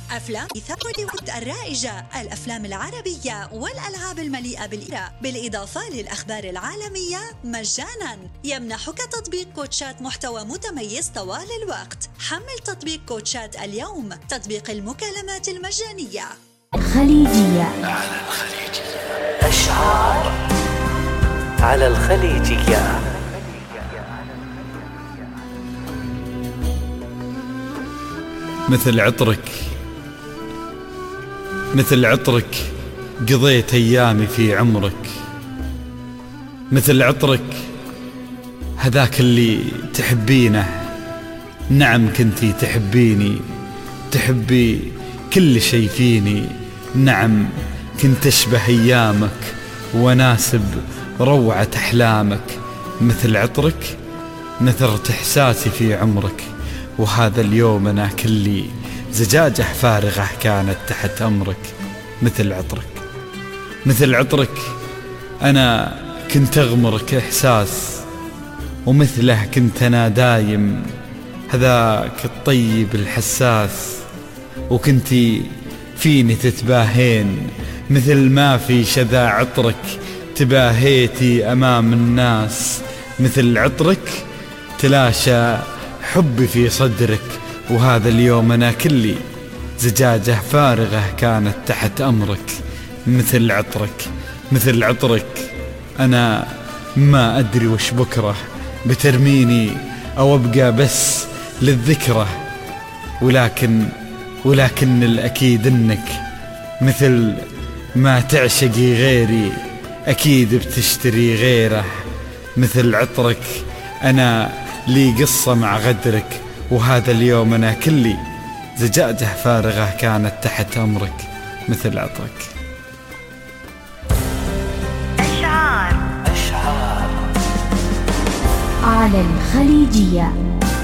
أفلام هوليوود الرائجة، الأفلام العربية والألعاب المليئة بالإضافة للأخبار العالمية مجاناً. يمنحك تطبيق كوتشات محتوى متميز طوال الوقت. حمل تطبيق كوتشات اليوم، تطبيق المكالمات المجانية. الخليجية على الخليجية. أشعار على الخليجية. مثل عطرك قضيت أيامي في عمرك. مثل عطرك هذاك اللي تحبينه. نعم كنتي تحبيني، تحبي كل شي فيني. نعم كنت أشبه أيامك وناسب روعة أحلامك. مثل عطرك نثرت إحساسي في عمرك. وهذا اليوم أنا كلي زجاجة فارغة كانت تحت أمرك. مثل عطرك أنا كنت أغمرك إحساس، ومثله كنت أنا دايم هذاك الطيب الحساس. وكنتي فيني تتباهين مثل ما في شذا عطرك تباهيتي أمام الناس. مثل عطرك تلاشى حبي في صدرك. وهذا اليوم أنا كلي زجاجة فارغة كانت تحت أمرك. مثل عطرك أنا ما أدري وش بكرة بترميني أو أبقى بس للذكرى. ولكن الأكيد إنك مثل ما تعشقي غيري أكيد بتشتري غيره. مثل عطرك أنا لي قصة مع غدرك. وهذا اليوم أنا كلي زجاجة فارغة كانت تحت أمرك. مثل عطرك. أشعار على الخليجية.